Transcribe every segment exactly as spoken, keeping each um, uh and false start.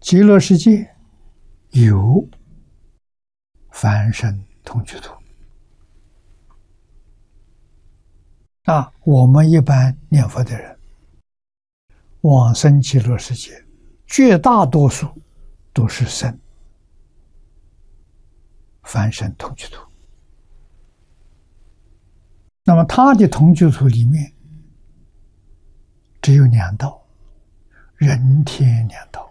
极乐世界有凡圣同居土啊，我们一般念佛的人往生极乐世界，绝大多数都是生凡圣同居土。那么他的同居土里面只有两道，人天两道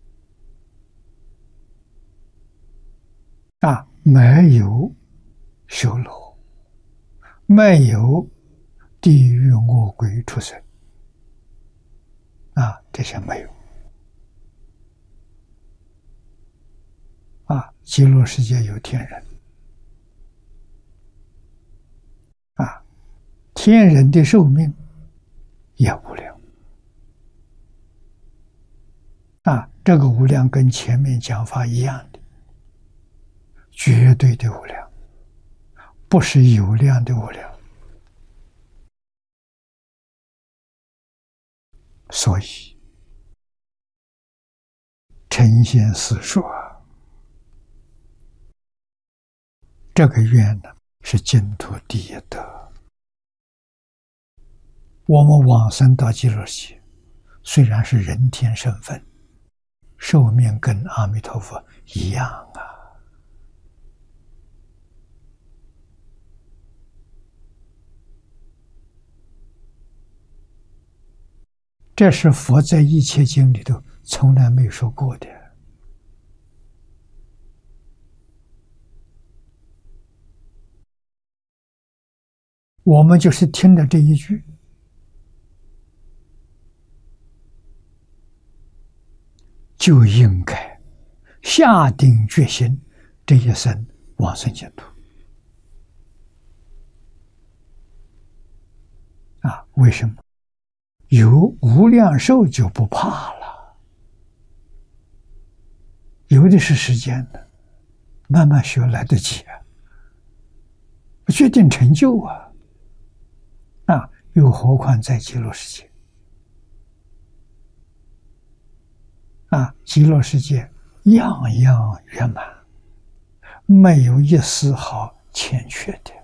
啊，没有修罗，没有地狱恶鬼畜生啊，这些没有啊。极乐世界有天人啊，天人的寿命也无量啊，这个无量跟前面讲法一样的，绝对的无量，不是有量的无量。所以呈现四说，这个愿呢是净土第一德。我们往生到极乐世界，虽然是人天身份，寿命跟阿弥陀佛一样啊。这是佛在一切经里头从来没说过的。我们就是听了这一句，就应该下定决心，这一生往生净土啊！为什么？有无量寿就不怕了，有的是时间的，慢慢学来得及啊，决定成就啊！啊，又何况在极乐世界啊，极乐世界样样圆满，没有一丝毫欠缺的。